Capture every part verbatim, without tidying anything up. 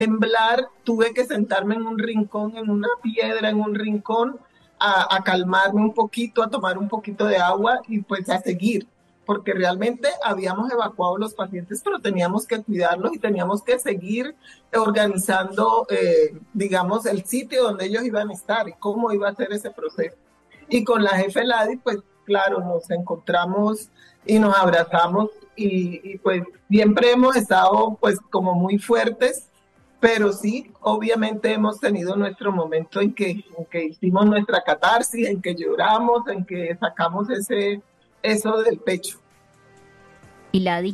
temblar, tuve que sentarme en un rincón, en una piedra, en un rincón, a, a calmarme un poquito, a tomar un poquito de agua y pues a seguir, porque realmente habíamos evacuado los pacientes, pero teníamos que cuidarlos y teníamos que seguir organizando, eh, digamos, el sitio donde ellos iban a estar y cómo iba a ser ese proceso. Y con la jefe Ladi, pues claro, nos encontramos y nos abrazamos y, y pues siempre hemos estado pues como muy fuertes, pero sí, obviamente hemos tenido nuestro momento en que, en que hicimos nuestra catarsis, en que lloramos, en que sacamos ese, eso del pecho. Y Ladi,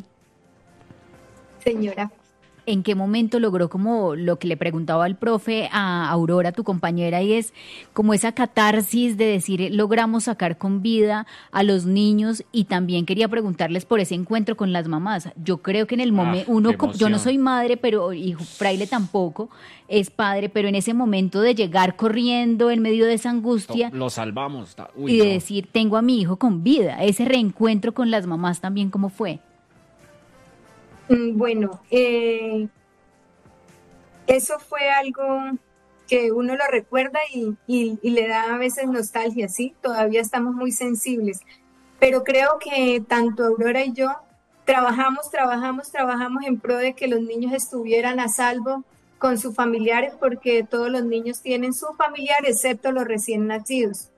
Señora. ¿en qué momento logró como lo que le preguntaba al profe a Aurora, tu compañera, y es como esa catarsis de decir logramos sacar con vida a los niños? Y también quería preguntarles por ese encuentro con las mamás. Yo creo que en el Ah, momento, qué uno, co- yo no emoción. soy madre, pero y Fraile tampoco es padre, pero en ese momento de llegar corriendo en medio de esa angustia Lo salvamos. ta- Uy, y de no. decir tengo a mi hijo con vida, ese reencuentro con las mamás también, ¿cómo fue? Mm, Bueno, eh, eso fue algo que uno lo recuerda y, y- y le da a veces nostalgia, ¿sí? Todavía estamos muy sensibles, pero creo que tanto Aurora y yo trabajamos, trabajamos, trabajamos en pro de que los niños estuvieran a salvo con sus familiares, porque todos los niños tienen su familiar, excepto los recién nacidos.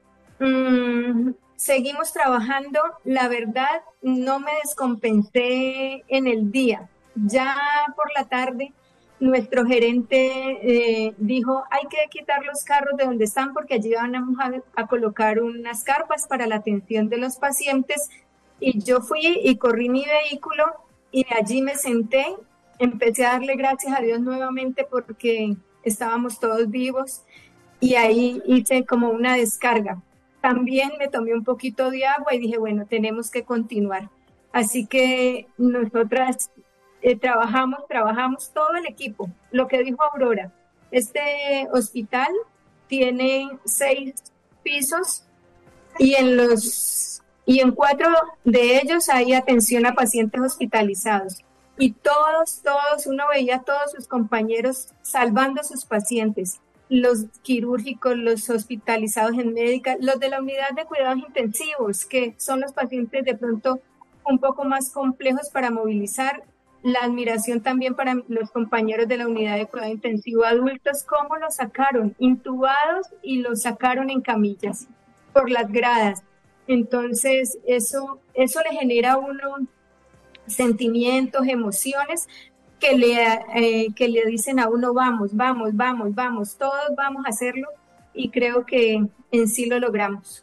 Mm, seguimos trabajando, la verdad, no me descompensé en el día. Ya por la tarde, nuestro gerente eh, dijo, hay que quitar los carros de donde están porque allí van a, a colocar unas carpas para la atención de los pacientes. Y yo fui y corrí mi vehículo y allí me senté, empecé a darle gracias a Dios nuevamente porque estábamos todos vivos y ahí hice como una descarga. También me tomé un poquito de agua y dije, bueno, tenemos que continuar. Así que nosotras eh, trabajamos, trabajamos todo el equipo. Lo que dijo Aurora, este hospital tiene seis pisos y en los y en cuatro de ellos hay atención a pacientes hospitalizados. Y todos, todos, uno veía a todos sus compañeros salvando a sus pacientes, los quirúrgicos, los hospitalizados en médica, los de la unidad de cuidados intensivos, que son los pacientes de pronto un poco más complejos para movilizar. La admiración también para los compañeros de la unidad de cuidado intensivo adultos, cómo los sacaron intubados y los sacaron en camillas por las gradas. Entonces, eso, eso le genera a uno sentimientos, emociones que le, eh, que le dicen a uno, vamos, vamos, vamos, vamos, todos vamos a hacerlo y creo que en sí lo logramos.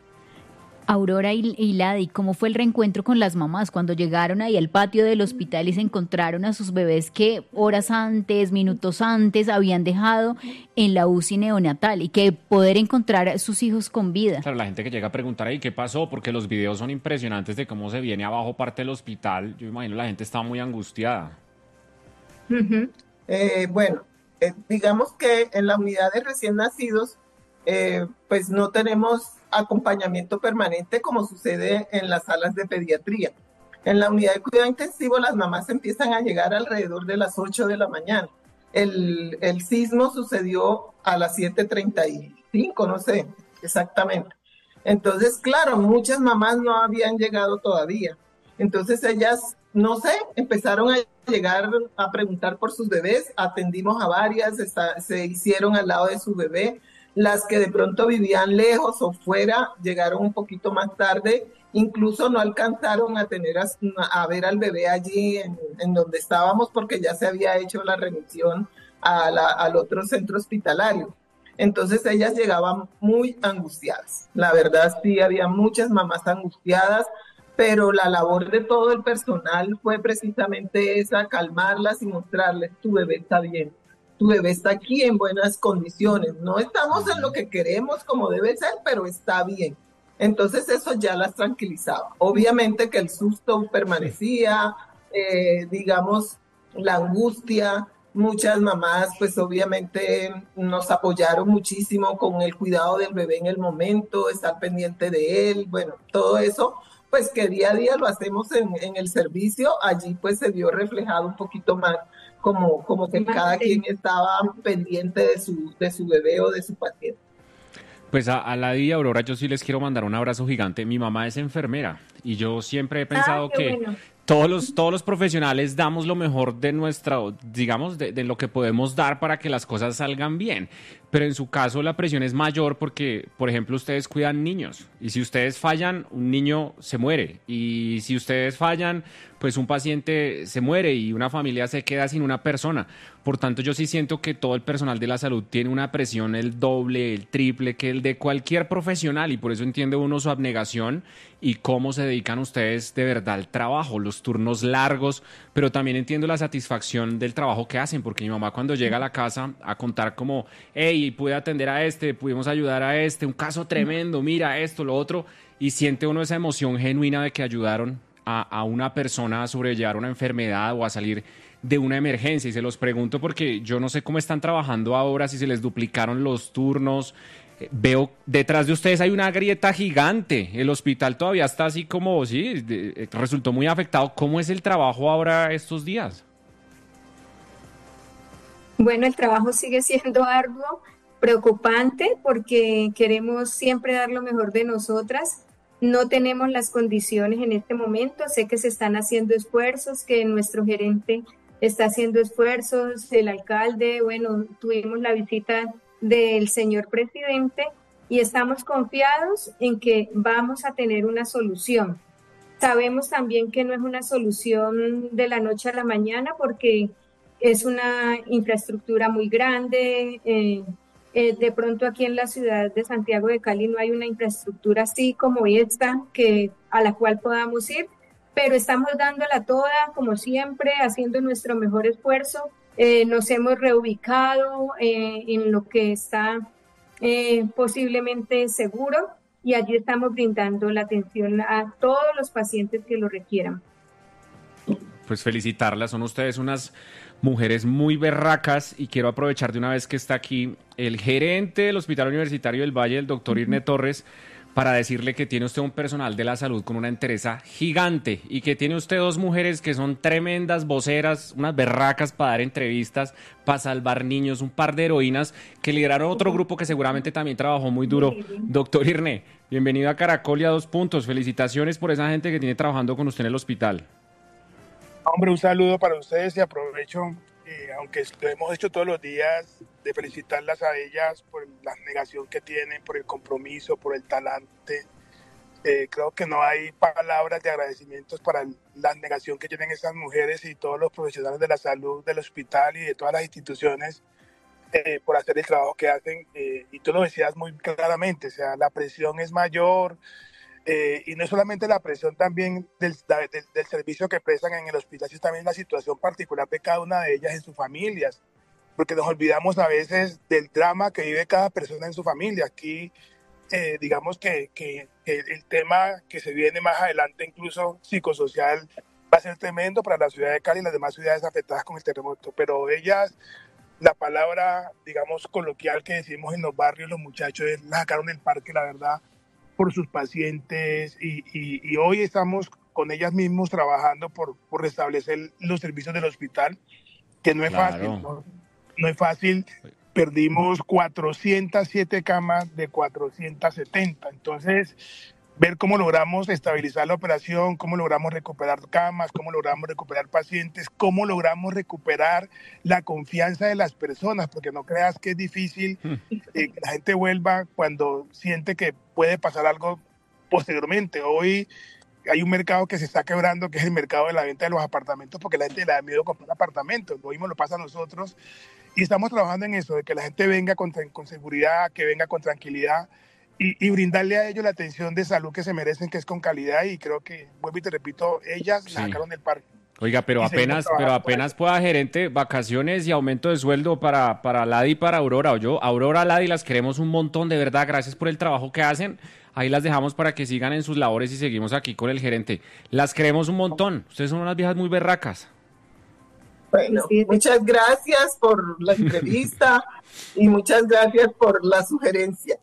Aurora y, y Ladi, ¿cómo fue el reencuentro con las mamás cuando llegaron ahí al patio del hospital y se encontraron a sus bebés que horas antes, minutos antes habían dejado en la U C I neonatal y que poder encontrar a sus hijos con vida? Claro, la gente que llega a preguntar ahí qué pasó, porque los videos son impresionantes de cómo se viene abajo parte del hospital. Yo imagino la gente está muy angustiada. Uh-huh. Eh, bueno, eh, digamos que en la unidad de recién nacidos, eh, pues no tenemos acompañamiento permanente como sucede en las salas de pediatría. En la unidad de cuidado intensivo las mamás empiezan a llegar alrededor de las ocho de la mañana. El, el sismo sucedió a las siete treinta y cinco, no sé exactamente. Entonces, claro, muchas mamás no habían llegado todavía. Entonces ellas, no sé, empezaron a llegar a preguntar por sus bebés, atendimos a varias, está, se hicieron al lado de su bebé. Las que de pronto vivían lejos o fuera llegaron un poquito más tarde, incluso no alcanzaron a tener a, a ver al bebé allí en, en donde estábamos porque ya se había hecho la remisión a la, al otro centro hospitalario. Entonces ellas llegaban muy angustiadas. La verdad sí, había muchas mamás angustiadas, pero la labor de todo el personal fue precisamente esa, calmarlas y mostrarles, tu bebé está bien. Tu bebé está aquí en buenas condiciones. No estamos en lo que queremos como debe ser, pero está bien. Entonces eso ya las tranquilizaba. Obviamente que el susto permanecía, eh, digamos, la angustia. Muchas mamás, pues obviamente nos apoyaron muchísimo con el cuidado del bebé en el momento, estar pendiente de él. Bueno, todo eso, pues que día a día lo hacemos en, en el servicio. Allí pues se vio reflejado un poquito más como, como que cada quien estaba pendiente de su, de su bebé o de su paciente. Pues a, a Lady y Aurora yo sí les quiero mandar un abrazo gigante. Mi mamá es enfermera y yo siempre he pensado Ah, qué que bueno. todos los, todos los profesionales damos lo mejor de nuestra, digamos, de, de lo que podemos dar para que las cosas salgan bien. Pero en su caso la presión es mayor porque, por ejemplo, ustedes cuidan niños y si ustedes fallan, un niño se muere. Y si ustedes fallan, pues un paciente se muere y una familia se queda sin una persona. Por tanto, yo sí siento que todo el personal de la salud tiene una presión el doble, el triple que el de cualquier profesional y por eso entiende uno su abnegación y cómo se dedican ustedes de verdad al trabajo, los turnos largos, pero también entiendo la satisfacción del trabajo que hacen, porque mi mamá cuando llega a la casa a contar como, hey, pude atender a este, pudimos ayudar a este, un caso tremendo, mira esto, lo otro, y siente uno esa emoción genuina de que ayudaron a, a una persona a sobrellevar una enfermedad o a salir de una emergencia. Y se los pregunto porque yo no sé cómo están trabajando ahora, si se les duplicaron los turnos. Eh, Veo detrás de ustedes hay una grieta gigante. El hospital todavía está así como, sí, de- eh, resultó muy afectado. ¿Cómo es el trabajo ahora estos días? Bueno, el trabajo sigue siendo arduo, preocupante, porque queremos siempre dar lo mejor de nosotras. No tenemos las condiciones en este momento. Sé que se están haciendo esfuerzos, que nuestro gerente está haciendo esfuerzos, el alcalde, bueno, tuvimos la visita del señor presidente y estamos confiados en que vamos a tener una solución. Sabemos también que no es una solución de la noche a la mañana porque es una infraestructura muy grande. eh, eh, de pronto aquí en la ciudad de Santiago de Cali no hay una infraestructura así como esta que, a la cual podamos ir, pero estamos dándola toda como siempre, haciendo nuestro mejor esfuerzo. Eh, nos hemos reubicado eh, en lo que está eh, posiblemente seguro y allí estamos brindando la atención a todos los pacientes que lo requieran. Pues felicitarlas, son ustedes unas mujeres muy berracas y quiero aprovechar de una vez que está aquí el gerente del Hospital Universitario del Valle, el doctor Irne Torres, para decirle que tiene usted un personal de la salud con una entereza gigante y que tiene usted dos mujeres que son tremendas voceras, unas berracas para dar entrevistas, para salvar niños, un par de heroínas que lideraron otro grupo que seguramente también trabajó muy duro. Doctor Irne, bienvenido a Caracol y a Dos Puntos. Felicitaciones por esa gente que tiene trabajando con usted en el hospital. Hombre, un saludo para ustedes y aprovecho, eh, aunque lo hemos hecho todos los días, de felicitarlas a ellas por la negación que tienen, por el compromiso, por el talante. Eh, creo que no hay palabras de agradecimientos para la negación que tienen esas mujeres y todos los profesionales de la salud, del hospital y de todas las instituciones eh, por hacer el trabajo que hacen. Eh, y tú lo decías muy claramente, o sea, la presión es mayor. Eh, y no es solamente la presión también del, del, del servicio que prestan en el hospital, sino también la situación particular de cada una de ellas en sus familias, porque nos olvidamos a veces del drama que vive cada persona en su familia. Aquí, eh, digamos que, que, que el tema que se viene más adelante, incluso psicosocial, va a ser tremendo para la ciudad de Cali y las demás ciudades afectadas con el terremoto, pero ellas, la palabra, digamos, coloquial que decimos en los barrios, los muchachos, es la sacaron del parque, la verdad, por sus pacientes y, y, y hoy estamos con ellas mismos trabajando por, por restablecer los servicios del hospital, que no es Claro. fácil, ¿no? No es fácil. Perdimos cuatrocientas siete camas de cuatrocientas setenta, entonces ver cómo logramos estabilizar la operación, cómo logramos recuperar camas, cómo logramos recuperar pacientes, cómo logramos recuperar la confianza de las personas, porque no creas que es difícil eh, que la gente vuelva cuando siente que puede pasar algo posteriormente. Hoy hay un mercado que se está quebrando, que es el mercado de la venta de los apartamentos, porque la gente le da miedo comprar apartamentos. Lo mismo lo pasa a nosotros y estamos trabajando en eso, de que la gente venga con, con seguridad, que venga con tranquilidad. Y, y brindarle a ellos la atención de salud que se merecen, que es con calidad, y creo que, vuelvo y te repito, ellas Sí. la sacaron del parque. Oiga, pero Y seguimos apenas, pero trabajando por apenas eso. pueda gerente, vacaciones y aumento de sueldo para, para Ladi y para Aurora. O yo, Aurora, Ladi, las queremos un montón, de verdad. Gracias por el trabajo que hacen. Ahí las dejamos para que sigan en sus labores y seguimos aquí con el gerente. Las queremos un montón. Ustedes son unas viejas muy berracas. Bueno, muchas gracias por la entrevista y muchas gracias por la sugerencia.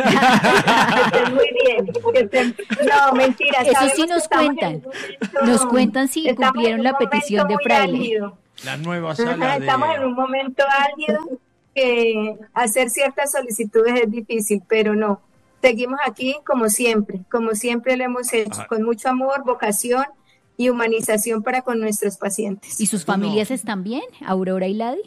Que estén muy bien. que estén- No, mentira. Eso sabemos sí que nos estamos en cuentan. un momento- Nos cuentan si estamos cumplieron en la un petición momento de muy Fraile. álgido. la nueva sala Ajá, de... estamos en un momento álgido que hacer ciertas solicitudes es difícil, pero no. Seguimos aquí como siempre, como siempre lo hemos hecho, Ah. con mucho amor, vocación y humanización para con nuestros pacientes. ¿Y sus familias están bien, Aurora y Ladi?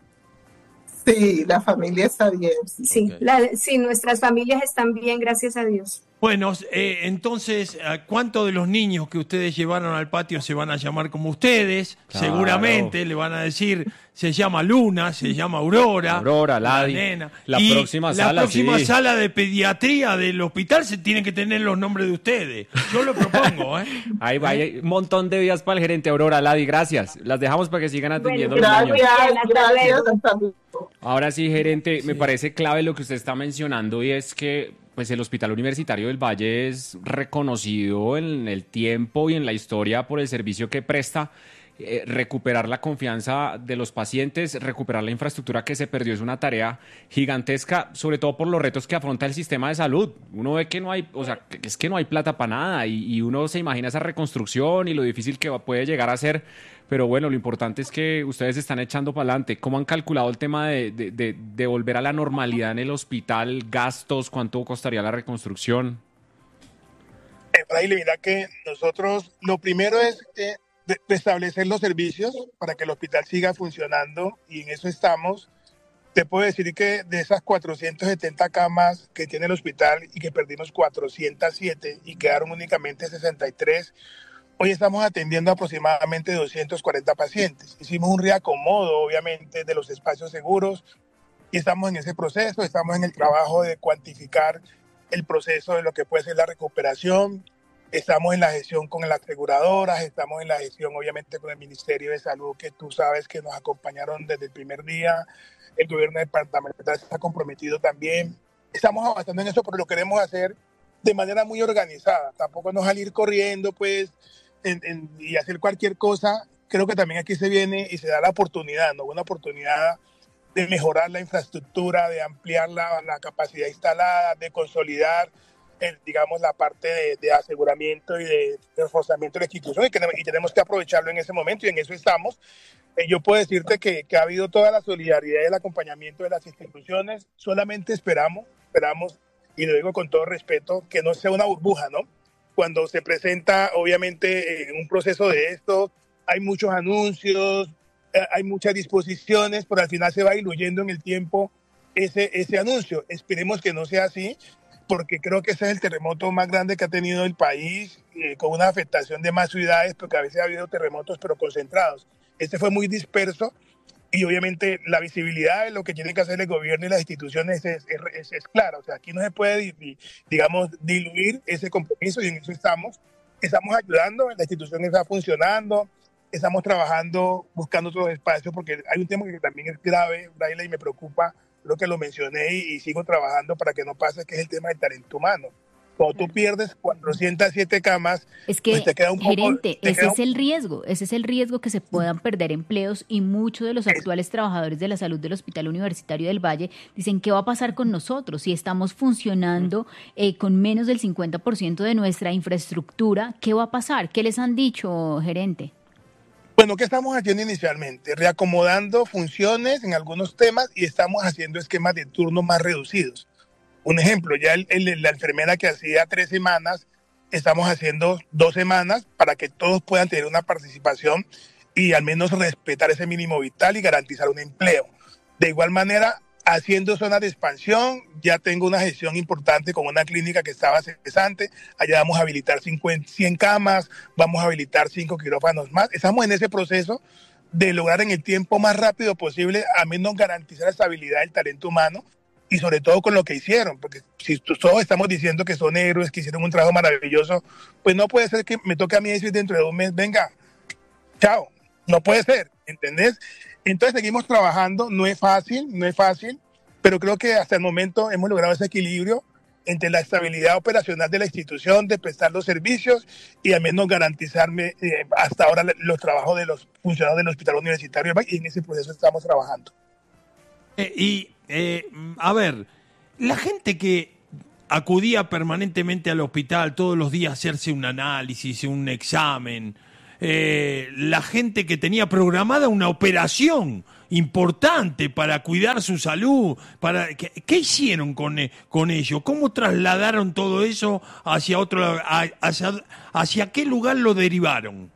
Sí, la familia está bien. Sí, Ok. la- sí, nuestras familias están bien, gracias a Dios. Bueno, eh, entonces, ¿cuántos de los niños que ustedes llevaron al patio se van a llamar como ustedes? Claro. Seguramente le van a decir, se llama Luna, se llama Aurora. Aurora, Ladi. la nena. La Y próxima sala, La próxima sí. sala de pediatría del hospital se tiene que tener los nombres de ustedes. Yo lo propongo, ¿eh? Ahí va, hay un montón de días para el gerente Aurora, Ladi, gracias. Las dejamos para que sigan atendiendo Bueno, a los niños. Gracias, Hasta gracias. luego. Hasta luego. Ahora sí, gerente, me parece clave lo que usted está mencionando y es que pues el Hospital Universitario del Valle es reconocido en el tiempo y en la historia por el servicio que presta. Eh, recuperar la confianza de los pacientes, recuperar la infraestructura que se perdió es una tarea gigantesca, sobre todo por los retos que afronta el sistema de salud. Uno ve que no hay, o sea, que es que no hay plata para nada y, y uno se imagina esa reconstrucción y lo difícil que va- puede llegar a ser. Pero bueno, lo importante es que ustedes están echando para adelante. ¿Cómo han calculado el tema de, de, de, de volver a la normalidad en el hospital? ¿Gastos? ¿Cuánto costaría la reconstrucción? Fraile, mira que nosotros lo primero es eh, de- restablecer los servicios para que el hospital siga funcionando y en eso estamos. Te puedo decir que de esas cuatrocientas setenta camas que tiene el hospital y que perdimos cuatrocientas siete y quedaron únicamente sesenta y tres, hoy estamos atendiendo aproximadamente doscientos cuarenta pacientes. Hicimos un reacomodo, obviamente, de los espacios seguros y estamos en ese proceso, estamos en el trabajo de cuantificar el proceso de lo que puede ser la recuperación. Estamos en la gestión con las aseguradoras, estamos en la gestión obviamente con el Ministerio de Salud, que tú sabes que nos acompañaron desde el primer día. El gobierno departamental está comprometido también. Estamos avanzando en eso, pero lo queremos hacer de manera muy organizada. Tampoco no salir corriendo pues en, en, y hacer cualquier cosa. Creo que también aquí se viene y se da la oportunidad, ¿no? Una oportunidad de mejorar la infraestructura, de ampliar la, la capacidad instalada, de consolidar, el, digamos, la parte de, de aseguramiento y de, de reforzamiento de la institución y, que, y tenemos que aprovecharlo en ese momento y en eso estamos. Eh, yo puedo decirte que, que ha habido toda la solidaridad y el acompañamiento de las instituciones. Solamente esperamos, esperamos, y lo digo con todo respeto, que no sea una burbuja, ¿no? Cuando se presenta, obviamente, eh, un proceso de esto, hay muchos anuncios, hay muchas disposiciones, pero al final se va diluyendo en el tiempo ese, ese anuncio. Esperemos que no sea así, porque creo que ese es el terremoto más grande que ha tenido el país, eh, con una afectación de más ciudades, porque a veces ha habido terremotos, pero concentrados. Este fue muy disperso y obviamente la visibilidad de lo que tiene que hacer el gobierno y las instituciones es, es, es, es clara. O sea, aquí no se puede, digamos, diluir ese compromiso y en eso estamos. Estamos ayudando, la institución está funcionando. Estamos trabajando, buscando otros espacios, porque hay un tema que también es grave, Braille, y me preocupa, creo que lo mencioné y, y sigo trabajando para que no pase, que es el tema del talento humano. Cuando tú pierdes cuatrocientas siete camas, es que, pues te queda un poco, gerente, ese queda... es el riesgo, ese es el riesgo que se puedan perder empleos y muchos de los actuales trabajadores de la salud del Hospital Universitario del Valle dicen qué va a pasar con nosotros si estamos funcionando eh, con menos del cincuenta por ciento de nuestra infraestructura, ¿qué va a pasar? ¿Qué les han dicho, gerente? Bueno, ¿qué estamos haciendo inicialmente? Reacomodando funciones en algunos temas y estamos haciendo esquemas de turno más reducidos. Un ejemplo, ya el, el, la enfermera que hacía tres semanas, estamos haciendo dos semanas para que todos puedan tener una participación y al menos respetar ese mínimo vital y garantizar un empleo. De igual manera, haciendo zonas de expansión, ya tengo una gestión importante con una clínica que estaba cesante, allá vamos a habilitar cincuenta, cien camas, vamos a habilitar cinco quirófanos más. Estamos en ese proceso de lograr en el tiempo más rápido posible, a menos garantizar la estabilidad del talento humano y sobre todo con lo que hicieron, porque si todos estamos diciendo que son héroes, que hicieron un trabajo maravilloso, pues no puede ser que me toque a mí decir dentro de un mes, venga, chao, no puede ser, ¿entendés? Entonces seguimos trabajando, no es fácil, no es fácil, pero creo que hasta el momento hemos logrado ese equilibrio entre la estabilidad operacional de la institución, de prestar los servicios y al menos garantizarme eh, hasta ahora los trabajos de los funcionarios del Hospital Universitario, y en ese proceso estamos trabajando. Eh, y, eh, a ver, la gente que acudía permanentemente al hospital todos los días a hacerse un análisis, un examen, eh, la gente que tenía programada una operación importante para cuidar su salud. Para, ¿qué, qué hicieron con, con ello? ¿Cómo trasladaron todo eso hacia otro, hacia, hacia qué lugar lo derivaron?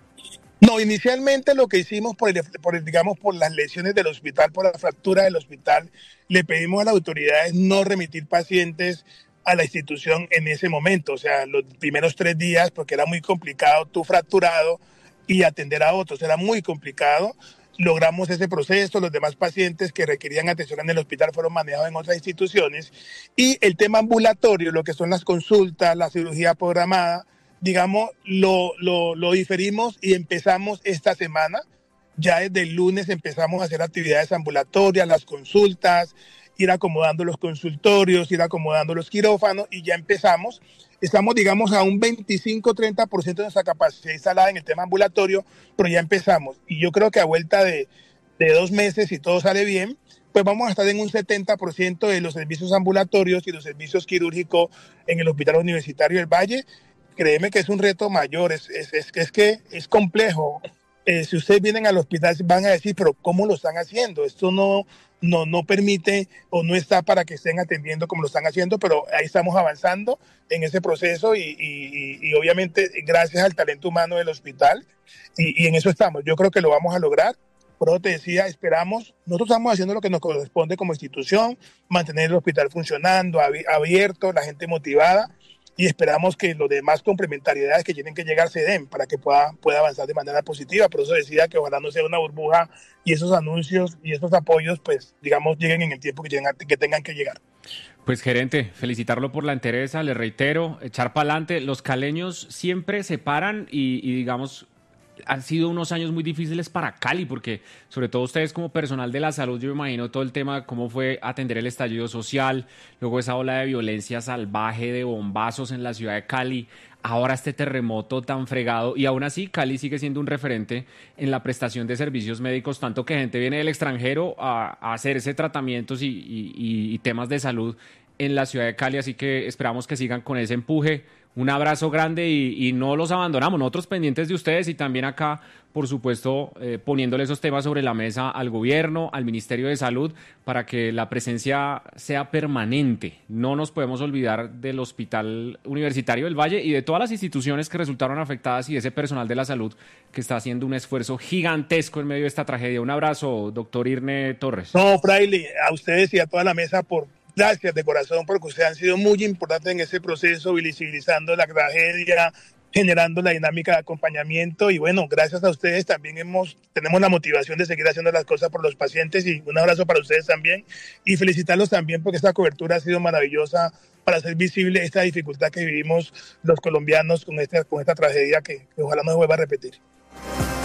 No, inicialmente lo que hicimos por, el, por el, digamos, por las lesiones del hospital, por la fractura del hospital, le pedimos a las autoridades no remitir pacientes a la institución en ese momento, o sea, los primeros tres días, porque era muy complicado tú fracturado y atender a otros, era muy complicado. Logramos ese proceso, los demás pacientes que requerían atención en el hospital fueron manejados en otras instituciones, y el tema ambulatorio, lo que son las consultas, la cirugía programada, digamos, lo, lo, lo diferimos y empezamos esta semana. Ya desde el lunes empezamos a hacer actividades ambulatorias, las consultas, ir acomodando los consultorios, ir acomodando los quirófanos, y ya empezamos. Estamos, digamos, a un veinticinco a treinta por ciento de nuestra capacidad instalada en el tema ambulatorio, pero ya empezamos. Y yo creo que a vuelta de, de dos meses, si todo sale bien, pues vamos a estar en un setenta por ciento de los servicios ambulatorios y los servicios quirúrgicos en el Hospital Universitario del Valle. Créeme que es un reto mayor, es, es, es, es que es complejo. Eh, si ustedes vienen al hospital van a decir, pero ¿cómo lo están haciendo? Esto no, no, no permite o no está para que estén atendiendo como lo están haciendo, pero ahí estamos avanzando en ese proceso y, y, y obviamente gracias al talento humano del hospital, y, y en eso estamos. Yo creo que lo vamos a lograr. Por eso te decía, esperamos, nosotros estamos haciendo lo que nos corresponde como institución, mantener el hospital funcionando, abierto, la gente motivada, y esperamos que los demás complementariedades que tienen que llegar se den para que pueda, pueda avanzar de manera positiva. Por eso decía que ojalá no sea una burbuja y esos anuncios y esos apoyos, pues, digamos, lleguen en el tiempo que, lleguen, que tengan que llegar. Pues, gerente, felicitarlo por la entereza, le reitero, echar para adelante. Los caleños siempre se paran y, y digamos, han sido unos años muy difíciles para Cali, porque sobre todo ustedes como personal de la salud, yo me imagino todo el tema, cómo fue atender el estallido social, luego esa ola de violencia salvaje, de bombazos en la ciudad de Cali, ahora este terremoto tan fregado, y aún así Cali sigue siendo un referente en la prestación de servicios médicos, tanto que gente viene del extranjero a, a hacerse tratamientos y, y, y temas de salud en la ciudad de Cali, así que esperamos que sigan con ese empuje. Un abrazo grande y, y no los abandonamos, nosotros pendientes de ustedes, y también acá, por supuesto, eh, poniéndole esos temas sobre la mesa al gobierno, al Ministerio de Salud, para que la presencia sea permanente. No nos podemos olvidar del Hospital Universitario del Valle y de todas las instituciones que resultaron afectadas, y ese personal de la salud que está haciendo un esfuerzo gigantesco en medio de esta tragedia. Un abrazo, doctor Irne Torres. No, Fraile, a ustedes y a toda la mesa por... Gracias de corazón, porque ustedes han sido muy importantes en ese proceso, visibilizando la tragedia, generando la dinámica de acompañamiento, y bueno, gracias a ustedes también hemos tenemos la motivación de seguir haciendo las cosas por los pacientes, y un abrazo para ustedes también, y felicitarlos también porque esta cobertura ha sido maravillosa para hacer visible esta dificultad que vivimos los colombianos con esta, con esta tragedia que, que ojalá no se vuelva a repetir.